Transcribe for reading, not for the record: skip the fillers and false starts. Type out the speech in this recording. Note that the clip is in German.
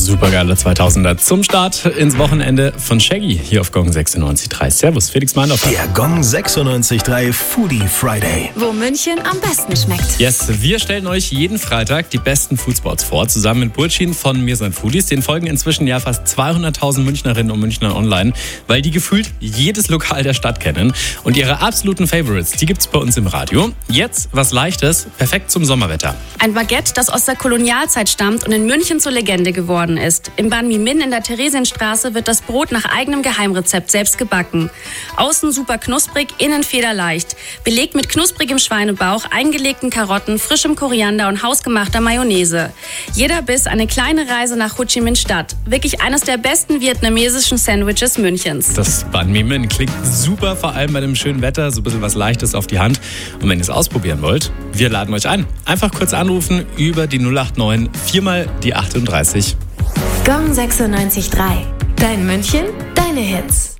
Supergeile 2000er zum Start ins Wochenende von Shaggy hier auf Gong 96.3. Servus, Felix Meindorf. Der Gong 96.3 Foodie Friday. Wo München am besten schmeckt. Yes, wir stellen euch jeden Freitag die besten Foodspots vor, zusammen mit Burçin von Mir sein Foodies. Den folgen inzwischen ja fast 200.000 Münchnerinnen und Münchner online, weil die gefühlt jedes Lokal der Stadt kennen. Und ihre absoluten Favorites, die gibt's bei uns im Radio. Jetzt was Leichtes, perfekt zum Sommerwetter. Ein Baguette, das aus der Kolonialzeit stammt und in München zur Legende geworden ist. Im Banh Mi Min in der Theresienstraße wird das Brot nach eigenem Geheimrezept selbst gebacken. Außen super knusprig, innen federleicht. Belegt mit knusprigem Schweinebauch, eingelegten Karotten, frischem Koriander und hausgemachter Mayonnaise. Jeder Biss eine kleine Reise nach Ho Chi Minh Stadt. Wirklich eines der besten vietnamesischen Sandwiches Münchens. Das Banh Mi Min klingt super, vor allem bei dem schönen Wetter, so ein bisschen was Leichtes auf die Hand. Und wenn ihr es ausprobieren wollt, wir laden euch ein. Einfach kurz anrufen über die 089 4 die 38. Gong 96.3. Dein München, deine Hits.